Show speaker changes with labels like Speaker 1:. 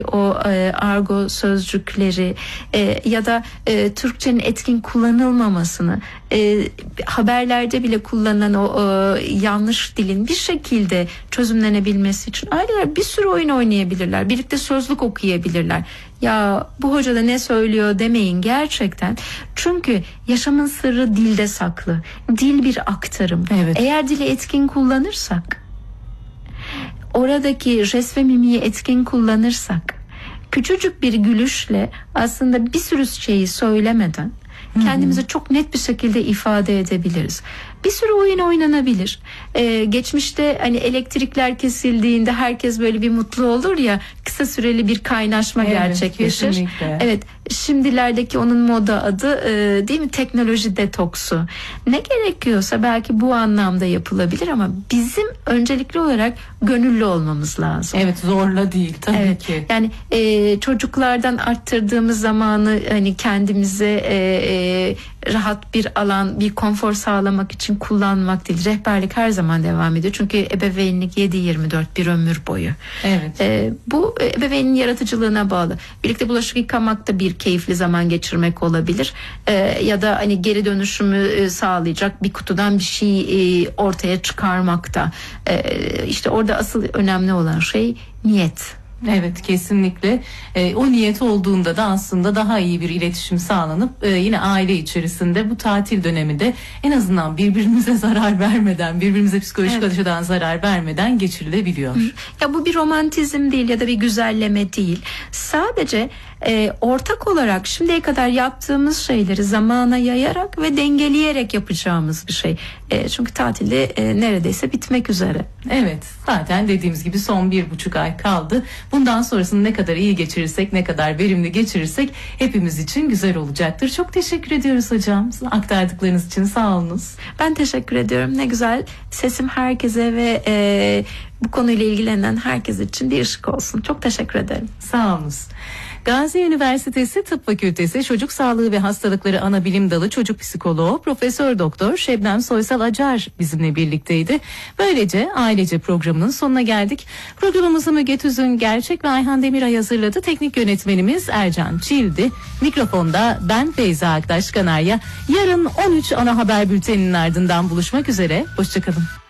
Speaker 1: o argo sözcükleri ya da Türkçenin etkin kullanılmamasını, haberlerde bile kullanılan o yanlış dilin bir şekilde çözümlenebilmesi için aileler bir sürü oyun oynayabilirler. Birlikte sözlük okuyabilirler. Ya bu hoca da ne söylüyor demeyin gerçekten. Çünkü yaşamın sırrı dilde saklı. Dil bir aktarım.
Speaker 2: Evet.
Speaker 1: Eğer dili etkin kullanırsak, oradaki jest ve mimiği etkin kullanırsak, küçücük bir gülüşle aslında bir sürü şeyi söylemeden kendimizi çok net bir şekilde ifade edebiliriz. Bir sürü oyun oynanabilir. Geçmişte hani elektrikler kesildiğinde herkes böyle bir mutlu olur ya, kısa süreli bir kaynaşma gerçekleşir.
Speaker 2: Kesinlikle.
Speaker 1: Evet, şimdilerdeki onun moda adı değil mi, teknoloji detoksu. Ne gerekiyorsa belki bu anlamda yapılabilir ama bizim öncelikli olarak gönüllü olmamız lazım.
Speaker 2: Evet, zorla değil tabii ki.
Speaker 1: Yani çocuklardan arttırdığımız zamanı hani kendimize rahat bir alan, bir konfor sağlamak için kullanmak değil. Rehberlik her zaman devam ediyor. Çünkü ebeveynlik 7-24 bir ömür boyu.
Speaker 2: Evet.
Speaker 1: Bu ebeveynin yaratıcılığına bağlı. Birlikte bulaşık yıkamak da bir keyifli zaman geçirmek olabilir. Ya da hani geri dönüşümü sağlayacak bir kutudan bir şey ortaya çıkarmak da. İşte orada asıl önemli olan şey niyet.
Speaker 2: Evet, kesinlikle. O niyet olduğunda da aslında daha iyi bir iletişim sağlanıp yine aile içerisinde bu tatil döneminde en azından birbirimize zarar vermeden, birbirimize psikolojik açıdan zarar vermeden geçirilebiliyor.
Speaker 1: Ya bu bir romantizm değil ya da bir güzelleme değil. Sadece ortak olarak şimdiye kadar yaptığımız şeyleri zamana yayarak ve dengeleyerek yapacağımız bir şey. Çünkü tatilde neredeyse bitmek üzere.
Speaker 2: Evet, zaten dediğimiz gibi son 1,5 ay kaldı. Bundan sonrasını ne kadar iyi geçirirsek, ne kadar verimli geçirirsek hepimiz için güzel olacaktır. Çok teşekkür ediyoruz hocam. Aktardıklarınız için sağ olunuz.
Speaker 1: Ben teşekkür ediyorum. Ne güzel, sesim herkese ve bu konuyla ilgilenen herkes için bir ışık olsun. Çok teşekkür ederim.
Speaker 2: Sağ olunuz. Gazi Üniversitesi Tıp Fakültesi Çocuk Sağlığı ve Hastalıkları Anabilim Dalı Çocuk Psikoloğu Profesör Doktor Şebnem Soysal Acar bizimle birlikteydi. Böylece ailece programının sonuna geldik. Programımızı Müge Tüzün, Gerçek ve Ayhan Demiray hazırladı. Teknik yönetmenimiz Ercan Çildi. Mikrofonda ben Feyza Aktaş Kanarya. Yarın 13 ana haber bülteninin ardından buluşmak üzere. Hoşçakalın.